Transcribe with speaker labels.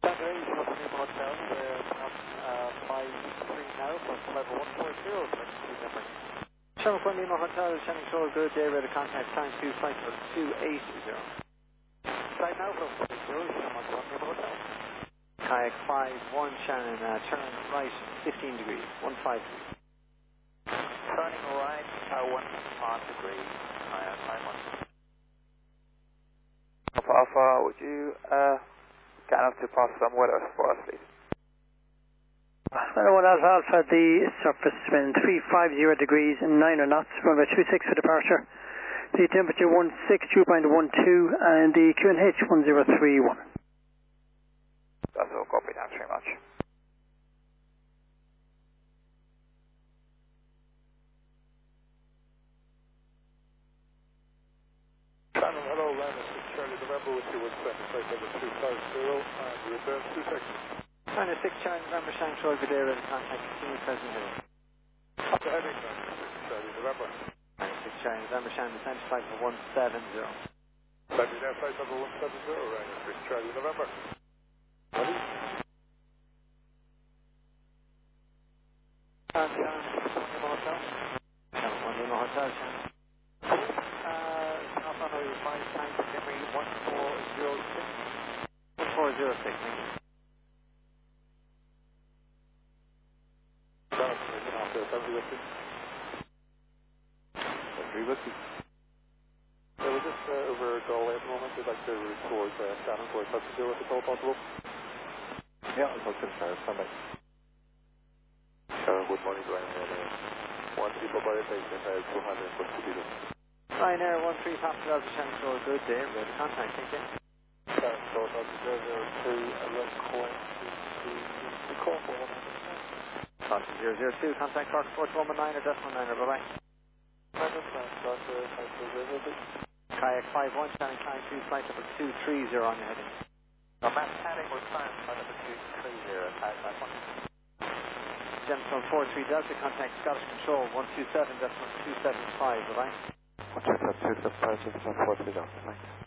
Speaker 1: Center 8, Lima Hotel, 53 now, plus level 140, November. Sherman 1 Lima Hotel, Shannon Shore, good day, ready to contact time 2, flight for 280. Flight now for 40, Sherman 1 Lima Hotel. Kayak 5-1, Shannon, turn right 15 degrees, 15 degrees.
Speaker 2: Turning right, 15 degrees, kayak 5-1. Alpha, would you get enough to pass some weather for us, please?
Speaker 3: Hello, Alpha, the surface wind 350 degrees and 9 knots, runway 26 for departure. The temperature 162.12 and the QNH 1031.
Speaker 2: That's all, copy, thanks very much.
Speaker 4: Shannon, hello, Linus, it's Charlie November with you with flight number 250 and return 2 seconds.
Speaker 1: China 6, Charlie November, Shannon Shore, good day, ready to contact continue present heading.
Speaker 4: Up the heading, Charlie November.
Speaker 1: China 6, Charlie November, Shannon descent flight for 170.
Speaker 4: Copy there, flight number 170, Linus 6, Charlie November. Ready?
Speaker 1: Shannon 1 Lima Hotel. Shannon 1 Lima Hotel, Shannon. South runway 5 times Henry 1406. 1406, thank you.
Speaker 4: Shannon, taking off there, Henry Whiskey. Henry Whiskey. We're just over Galway at the moment. We'd like to route towards Shannon for a touch to do if it's all possible. Yeah, I'll talk to the fire. Stand by. Good morning, Ryanair. One people by the station, 200 for Toledo.
Speaker 1: Ryanair 13 Papa Delta, Shannon Shore, good day, ready to contact, thank you.
Speaker 4: Shannon Shore, Delta 002, look going to call for 100%.
Speaker 1: Delta 002, contact Clark Sports 119 or decimal 9, bye-bye. Kayak 5-1, Shannon Kayak 2, flight number 230 on your heading.
Speaker 2: Matt heading with time, flight number 230, kayak 5-1.
Speaker 1: Gemstone 43 Delta, contact Scottish Control 127.275, bye-bye.
Speaker 4: 127.275, Gemstone 43 Delta, thanks.